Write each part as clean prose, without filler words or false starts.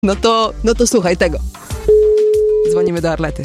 No to słuchaj tego. Dzwonimy do Arlety.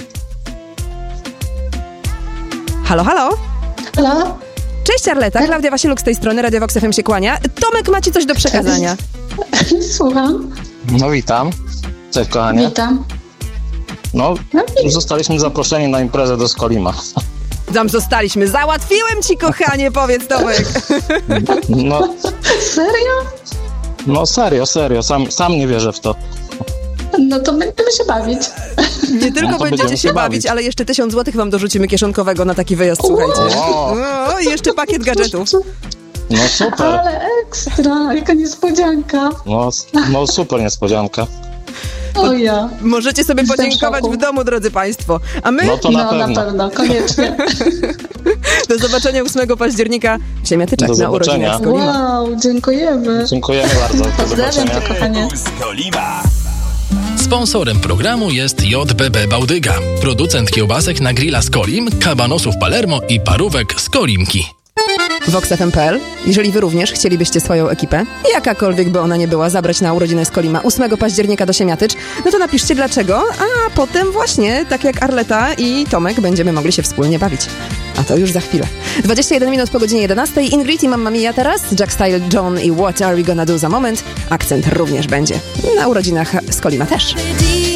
Halo, halo? Halo? Cześć Arleta, Klaudia Wasieluk z tej strony, Radio Vox FM się kłania. Tomek ma ci coś do przekazania. Słucham. No witam. Cześć kochanie. Witam. No, zostaliśmy zaproszeni na imprezę do Skolima. Tam zostaliśmy. Załatwiłem ci, kochanie, powiedz Tomek. No, Serio? no serio. Sam nie wierzę w to. No to będziemy się bawić. Nie tylko No to będziecie będziemy się się bawić, bawić. ale jeszcze 1000 złotych wam dorzucimy kieszonkowego na taki wyjazd, słuchajcie. O, No, i jeszcze pakiet gadżetów. no super. Ale ekstra, jaka niespodzianka. No super niespodzianka. O ja. Możecie sobie Jestem w podziękować szoku. w domu, drodzy państwo. A my No to na pewno. koniecznie. do zobaczenia 8 października w Siemiatyczach Do na urodzinach zobaczenia. Skolima. Wow, dziękujemy. Dziękujemy bardzo. Do Pozdrawiam zobaczenia. cię, kochanie. Sponsorem programu jest JBB Bałdyga, producent kiełbasek na grilla Skolim, kabanosów Palermo i parówek Skolimki. VoxFM.pl. Jeżeli wy również chcielibyście swoją ekipę, jakakolwiek by ona nie była, zabrać na urodziny Skolima 8 października do Siemiatycz, no to napiszcie dlaczego, a potem właśnie, tak jak Arleta i Tomek, będziemy mogli się wspólnie bawić. A to już za chwilę. 21 minut po godzinie 11. Ingrid i Mamma Mia teraz, Jack Style, John i What Are We Gonna Do za moment. Akcent również będzie. Na urodzinach Skolima też.